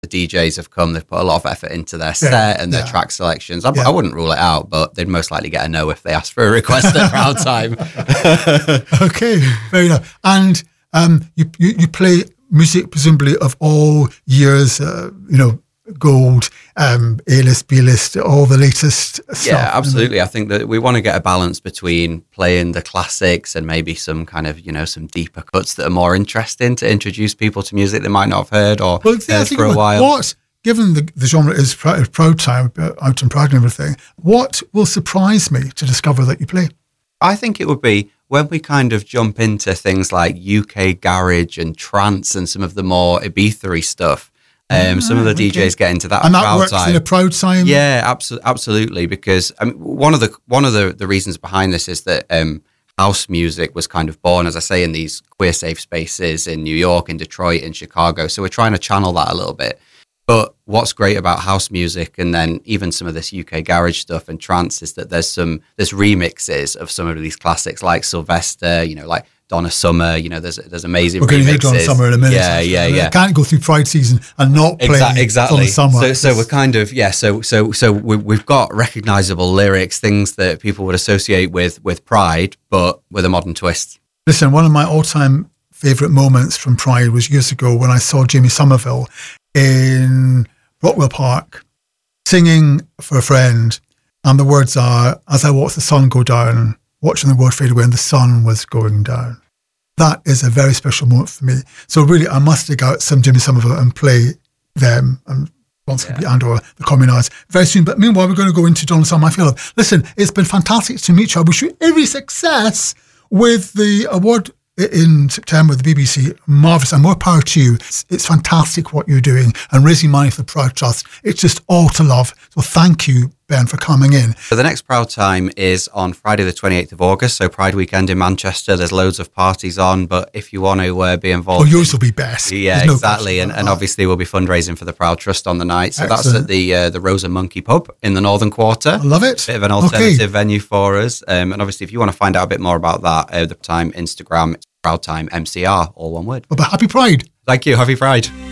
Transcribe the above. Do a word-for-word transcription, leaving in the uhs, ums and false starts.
the D Js have come, they've put a lot of effort into their set yeah, and their yeah. track selections. I, yeah. I wouldn't rule it out, but they'd most likely get a no if they asked for a request at Proud Time. Okay, fair enough. And um, you, you you play music presumably of all years, uh, you know, gold, um, A-list, B-list, all the latest stuff. Yeah, absolutely. I think that we want to get a balance between playing the classics and maybe some kind of, you know, some deeper cuts that are more interesting to introduce people to music they might not have heard or well, heard for a while. What, given the, the genre is Proud, Proud Time, uh, Out and Proud and everything, what will surprise me to discover that you play? I think it would be when we kind of jump into things like U K garage and trance and some of the more Ibiza-y stuff. Um, oh, some of the okay. D Js get into that. And that Proud works Time. in a Proud Time? Yeah, absolutely, absolutely. Because I mean, one of the one of the, the reasons behind this is that um, house music was kind of born, as I say, in these queer safe spaces in New York, in Detroit, in Chicago. So we're trying to channel that a little bit. But what's great about house music and then even some of this U K garage stuff and trance is that there's some there's remixes of some of these classics like Sylvester, you know, like Donna Summer, you know, there's there's amazing We're going remixes. to hear Donna Summer in a minute. Yeah, actually. yeah, I mean, yeah. I can't go through Pride season and not play Exa- exactly. Donna Summer. So, so we're kind of, yeah, so so so we, we've got recognisable lyrics, things that people would associate with with Pride, but with a modern twist. Listen, one of my all-time favourite moments from Pride was years ago when I saw Jimmy Somerville in Rockwell Park singing for a friend, and the words are, as I watched the sun go down, watching the world fade away and the sun was going down. That is a very special moment for me. So really, I must dig out some Jimmy Somerville and play them and yeah. and or the Communards very soon. But meanwhile, we're going to go into Donna Summer. I feel, listen, it's been fantastic to meet you. I wish you every success with the award in September, the B B C. Marvellous, and more power to you. It's, it's fantastic what you're doing and raising money for the Proud Trust. It's just all to love. So thank you, Ben, for coming in. So the next Proud Time is on Friday the twenty-eighth of August, so Pride weekend in Manchester. There's loads of parties on, but if you want to uh, be involved... Oh, yours will be best. Yeah, There's exactly, no and, and obviously we'll be fundraising for the Proud Trust on the night. So Excellent. That's at the uh, the Rose and Monkey pub in the Northern Quarter. I love it. Bit of an alternative okay. venue for us. Um, and obviously if you want to find out a bit more about that, uh, the Time Instagram, Proud Time M C R, all one word. Well, but happy Pride. Thank you, happy Pride.